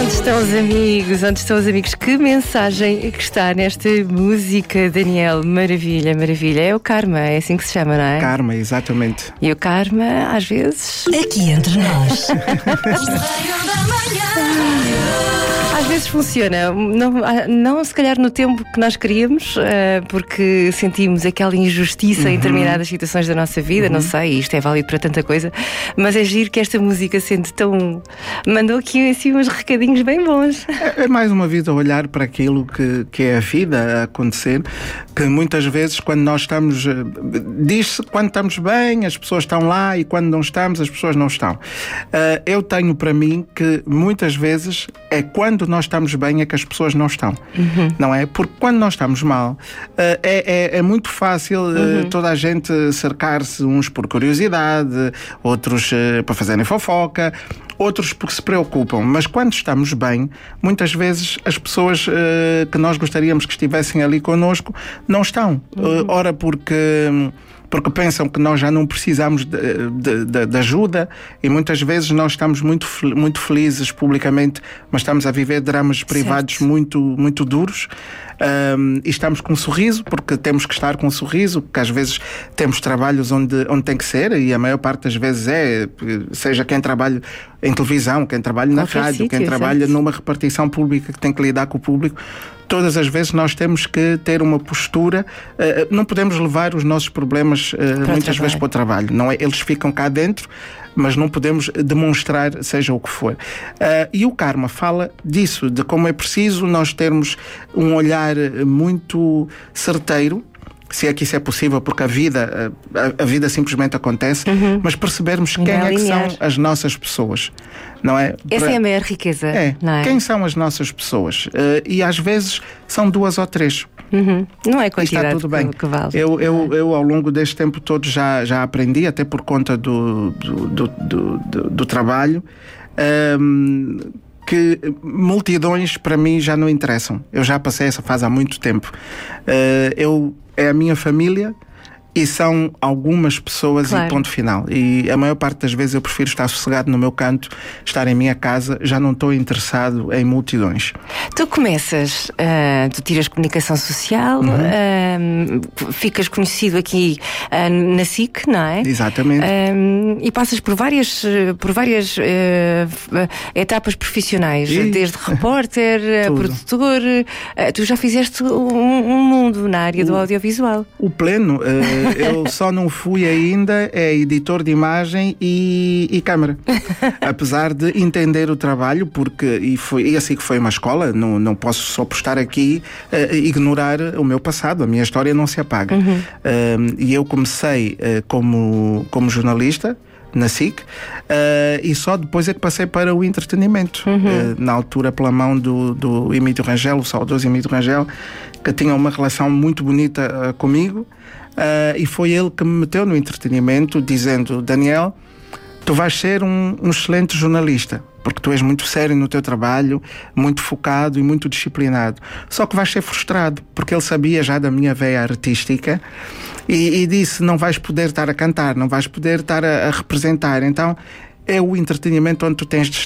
Onde estão os amigos? Onde estão os amigos? Que mensagem que está nesta música, Daniel? Maravilha, maravilha. É o karma, é assim que se chama, não é? Karma, exatamente. E o karma, às vezes... Aqui entre nós. Às vezes funciona, não se calhar no tempo que nós queríamos, porque sentimos aquela injustiça em determinadas situações da nossa vida, não sei, isto é válido para tanta coisa, mas é giro que esta música sendo tão... mandou aqui assim uns recadinhos bem bons. É mais uma vez a olhar para aquilo que é a vida a acontecer, que muitas vezes quando nós estamos... diz-se que quando estamos bem as pessoas estão lá e quando não estamos as pessoas não estão. Eu tenho para mim que muitas vezes é quando nós estamos bem é que as pessoas não estão, não é? Porque quando nós estamos mal é muito fácil toda a gente cercar-se, uns por curiosidade, outros para fazerem fofoca, outros porque se preocupam, mas quando estamos bem, muitas vezes as pessoas que nós gostaríamos que estivessem ali connosco não estão. Ora porque pensam que nós já não precisamos de ajuda e muitas vezes nós estamos muito felizes publicamente, mas estamos a viver dramas privados muito duros. E estamos com um sorriso, porque temos que estar com um sorriso, porque às vezes temos trabalhos onde tem que ser, e a maior parte das vezes seja quem trabalha em televisão, quem trabalha na rádio, quem trabalha numa repartição pública que tem que lidar com o público. Todas as vezes nós temos que ter uma postura, não podemos levar os nossos problemas muitas vezes para o trabalho, não é? Eles ficam cá dentro, mas não podemos demonstrar seja o que for. E o karma fala disso, de como é preciso nós termos um olhar muito certeiro, se é que isso é possível, porque a vida simplesmente acontece, mas percebermos quem é que são as nossas pessoas, não é? Essa é a maior riqueza, não é? Quem são as nossas pessoas? E às vezes são 2 ou 3. Não é quantidade, está tudo bem. Que vale. Eu ao longo deste tempo todo já aprendi, até por conta do trabalho, que multidões para mim já não interessam. Eu já passei essa fase há muito tempo. É a minha família e são algumas pessoas e ponto final. E a maior parte das vezes eu prefiro estar sossegado no meu canto, estar em minha casa, já não estou interessado em multidões. Tu começas, tu tiras comunicação social, ficas conhecido aqui na SIC, não é? Exatamente. E passas por várias etapas profissionais, desde repórter, produtor. Tu já fizeste um mundo na área do audiovisual. O pleno. Eu só não fui ainda editor de imagem e câmara. Apesar de entender o trabalho, porque e assim que foi uma escola, não posso só por estar aqui ignorar o meu passado, a minha história não se apaga. E eu comecei como jornalista na SIC, e só depois é que passei para o entretenimento, na altura pela mão do Emílio Rangel, o saudoso Emílio Rangel, que tinha uma relação muito bonita comigo, e foi ele que me meteu no entretenimento, dizendo: Daniel, tu vais ser um excelente jornalista, porque tu és muito sério no teu trabalho, muito focado e muito disciplinado. Só que vais ser frustrado, porque ele sabia já da minha veia artística e disse: não vais poder estar a cantar, não vais poder estar a representar. Então é o entretenimento onde tu tens de